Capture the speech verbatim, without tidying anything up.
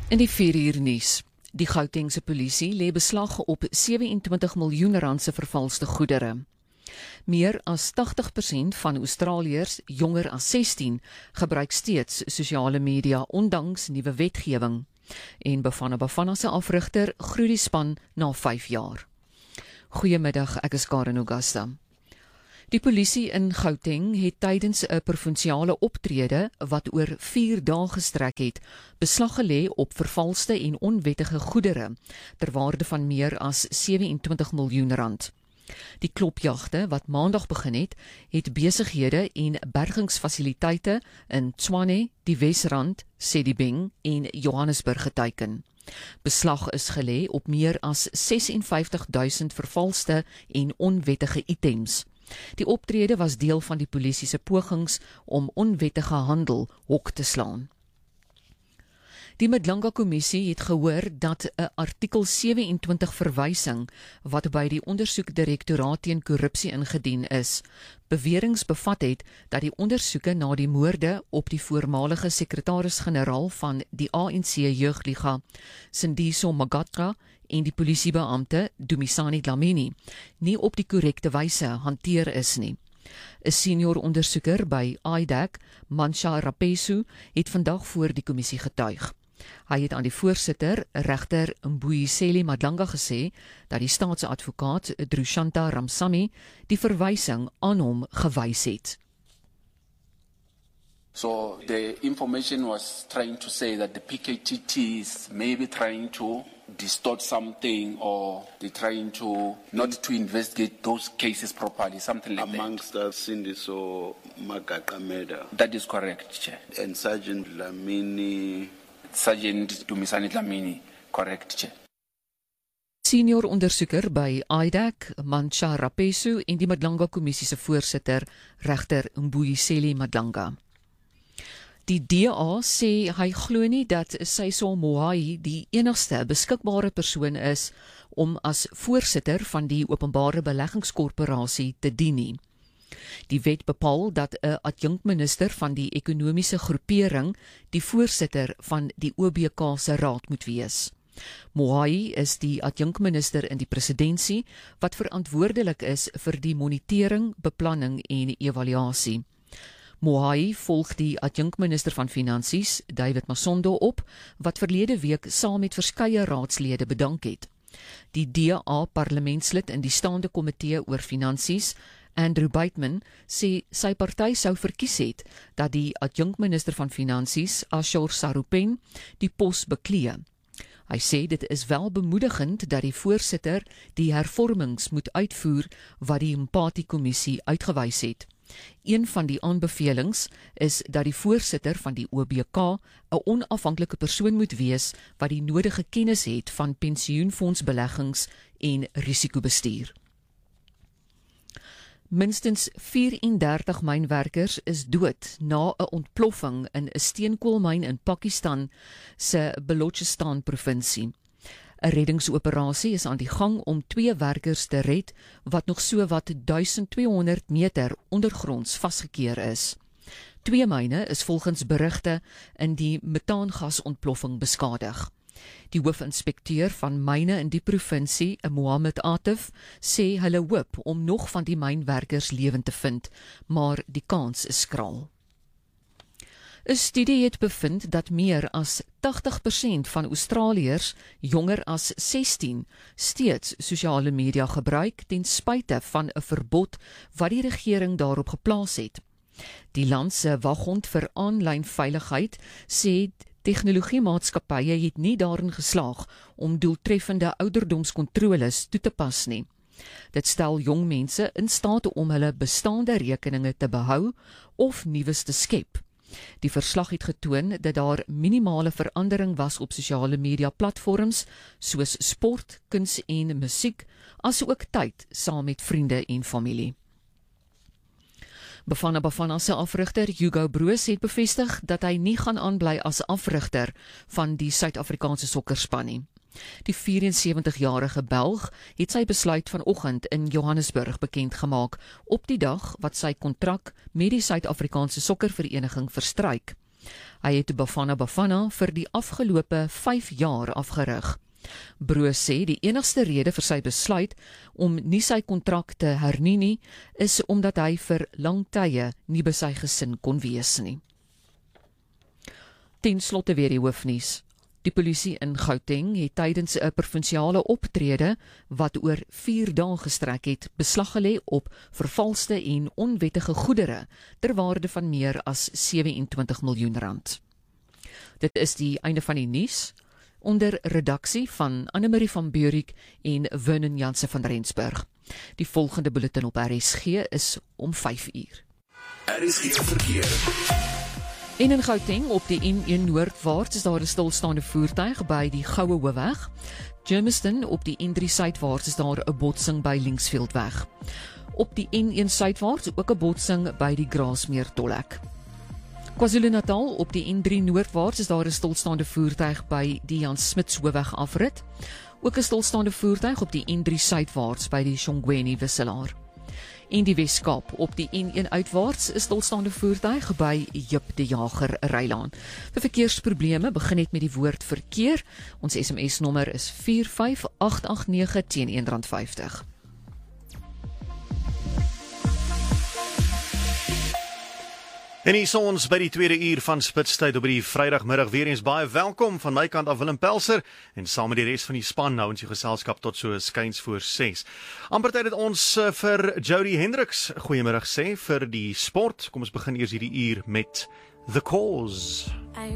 In die vier uur nuus. Die Gautengse polisie lê beslag op sewe-en-twintig miljoen rand se vervalste goedere. Meer as tagtig persent van Australiërs jonger as sestien gebruik steeds sosiale media ondanks nuwe wetgewing. En Bafana Bafana se afrigter groet die span na vyf jaar. Goeiemiddag, ek is Karen Augusta. Die polisie in Gauteng het tydens 'n provinsiale optrede wat oor vier dae gestrek het, beslag gelê op vervalste en onwettige goedere ter waarde van meer as sewe-en-twintig miljoen rand. Die klopjagte wat maandag begin het, het besighede en bergingsfasiliteite in Tshwane, die Wesrand, Sedibeng en Johannesburg geteiken. Beslag is gelê op meer as ses-en-vyftig duisend vervalste en onwettige items. Die optrede was deel van die polisie se pogings om onwettige handel hok te slaan. Die Madlanga-kommissie het gehoor dat 'n artikel sewe-en-twintig verwysing wat by die ondersoekdirektoraat teen korrupsie ingedien is, beweringe bevat het dat die ondersoeke na die moorde op die voormalige sekretaris-generaal van die A N C Jeugliga, Sindiso Magatka, en die polisiebeampte Dumisani Dlamini nie op die korrekte wyse hanteer is nie. 'n Senior ondersoeker by I D A C, Mansha Rapesu, het vandag voor die kommissie getuig. Hy het aan die voorsitter, regter Mbuyiseli Madlanga, gesê dat die staatsadvokaat Drushanta Ramsamy die verwysing aan hom gewys het. So the information was trying to say that the P K T T is maybe trying to distort something, or they're trying to not to investigate those cases properly, something like amongst that. Amongst us, Sindiso Magatka murder. That is correct, Chair. And Sergeant Dlamini. Sergeant Dumisani Dlamini, correct, Chair. Senior ondersoeker by I D A C, Mansha Rapesu, en die Madlanga-kommissie se voorsitter, regter Mbuyiseli Madlanga. Die D A sê hy glo nie dat Seiso Moai die enigste beskikbare persoon is om as voorsitter van die Openbare Beleggingskorporasie te dien nie. Die wet bepaal dat 'n adjunkminister van die ekonomiese groepering die voorsitter van die O B K se raad moet wees. Moai is die adjunkminister in die presidentskap wat verantwoordelik is vir die monitering, beplanning en evaluasie. Moai volg die adjunkminister van Finansies, David Masondo, op, wat verlede week saam met verskeie raadslede bedank het. Die D A parlementslid in die staande komitee oor finansies, Andrew Bateman, sê sy party sou verkies het dat die adjunkminister van Finansies, Ashor Sarupen, die pos beklee. Hy sê dit is wel bemoedigend dat die voorsitter die hervormings moet uitvoer wat die Mpati-kommissie uitgewys het. Een van die aanbevelings is dat die voorsitter van die O B K 'n onafhanklike persoon moet wees wat die nodige kennis het van pensioenfondsbeleggings en risikobestuur. Minstens vyf-en-dertig mynwerkers is dood na 'n ontploffing in 'n steenkoolmyn in Pakistan se Balochistan provinsie. 'n Reddingsoperasie is aan die gang om twee werkers te red wat nog so wat duisend tweehonderd meter ondergronds vasgekeer is. Twee myne is volgens berigte in die metaangasontploffing beskadig. Die hoofinspekteur van myne in die provinsie, Mohammed Atif, sê hulle hoop om nog van die mynwerkers lewend te vind, maar die kans is skraal. 'n Studie het bevind dat meer as tagtig persent van Australiërs jonger as sestien steeds sosiale media gebruik ten spyte van 'n verbod wat die regering daarop geplaas het. Die land se waghond vir aanlyn veiligheid sê tegnologiemaatskappye het nie daarin geslaag om doeltreffende ouderdomskontroles toe te pas nie. Dit stel jong mense in staat om hulle bestaande rekeninge te behou of nuus te skep. Die verslag het getoon dat daar minimale verandering was op sosiale media platforms soos sport, kuns en musiek, asook tyd saam met vriende en familie. Bafana Bafana se afrigter Hugo Broos het bevestig dat hy nie gaan aanbly as afrigter van die Suid-Afrikaanse sokkerspan nie. Die vyf-en-sewentig-jarige Belg het sy besluit vanoggend in Johannesburg bekend gemaak op die dag wat sy kontrak met die Suid-Afrikaanse sokkervereniging verstryk. Hy het Bafana Bafana vir die afgelope vyf jaar afgerig. Broos sê die enigste rede vir sy besluit om nie sy kontrak te hernie nie, is omdat hy vir lang tye nie by sy gesin kon wees nie. Ten slotte weer die hoofnuus. Die polisie in Gauteng het tydens 'n provinsiale optrede wat oor vier dae gestrek het, beslag gelê op vervalste en onwettige goedere ter waarde van meer as sewe-en-twintig miljoen rand. Dit is die einde van die nuus, onder redaksie van Annemarie van Beurik en Vernon Janse van Rensburg. Die volgende bulletin op R S G is om vyf uur. R S G verkeer. En in Gauteng op die N een noordwaarts is daar 'n stilstaande voertuig by die Goue Hoofweg. Germiston op die N drie suidwaarts is daar 'n botsing by Linksveldweg. Op die N een suidwaarts ook 'n botsing by die Grasmeer tolhek. KwaZulu-Natal op die N drie noordwaarts is daar 'n stilstaande voertuig by die Jan Smuts Hoofweg afrit. Ook 'n stilstaande voertuig op die N drie suidwaarts by die Shongweni wisselaar. En die Weskaap op die N een uitwaarts is stilstaande voertuig by Jip de Jager Rylaan. Vir verkeersprobleme begin net met die woord verkeer. Ons S M S nommer is vier vyf agt agt nege teen een rand vyftig. En hier is ons by die tweede uur van Spitstyd op die Vrydagmiddag. Weer eens baie welkom van my kant af, Willem Pelser, en saam met die res van die span nou ons die geselskap tot so skuins voor ses. Amper tyd het ons uh, vir Jody Hendricks goeiemiddag sê vir die sport. Kom ons begin eers hierdie uur met The Cause.